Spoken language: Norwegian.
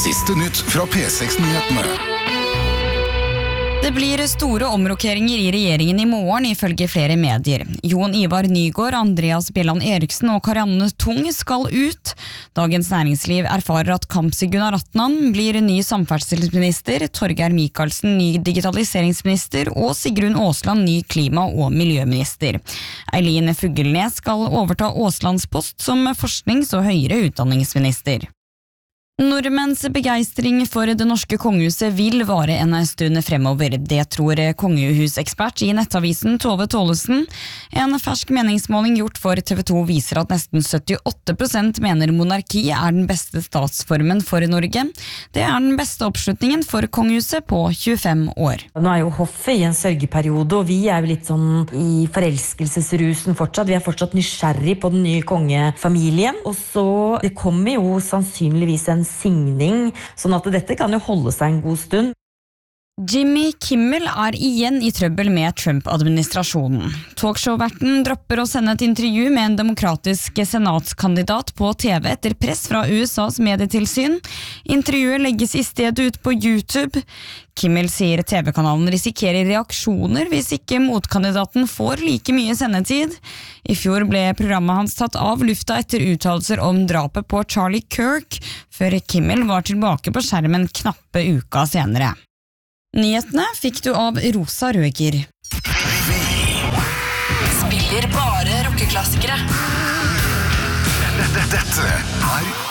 Siste nytt fra P6-nyhetene. Det blir store omrokeringer i regjeringen i morgen, ifølge flere medier. Jon Ivar Nygård, Andreas Bjelland Eriksen og Karianne Tung skal ut. Dagens Næringsliv erfarer at Kamzy Gunaratnam blir ny samferdselsminister, Torgeir Micaelsen ny digitaliseringsminister og Sigrun Aasland ny klima- og miljøminister. Eileen Fugelnes skal overta Aaslands post som forsknings- og høyere utdanningsminister. Nordmenns begeistring for det norske kongehuset vil vare en stund fremover. Det tror kongehusekspert i nettavisen Tove Tollesen. En fersk meningsmåling gjort for TV 2 viser at nesten 78% mener monarki er den beste statsformen for Norge. Det er den beste oppslutningen for kongehuset på 25 år. Nå er jo hoffet i en sørgeperiode, og vi er jo litt sånn i forelskelsesrusen fortsatt. Vi er fortsatt nysgjerrig på den nye kongefamilien, og så det kommer jo sannsynligvis en signing, sånn at dette kan jo holde seg en god stund. Jimmy Kimmel er igjen i trøbbel med Trump-administrasjonen. Talkshow-verten dropper å sende et intervju med en demokratisk senatskandidat på TV etter press fra USAs medietilsyn. Intervjuet legges i stedet ut på YouTube. Kimmel sier TV-kanalen risikerer reaksjoner hvis ikke motkandidaten får like mye sendetid. I fjor ble programmet hans tatt av lufta etter uttalelser om drapet på Charlie Kirk, før Kimmel var tilbake på skjermen knappe uka senere. Nyhetene fikk du av Rosa Røger. Spiller bare rockeklassikere. Dette er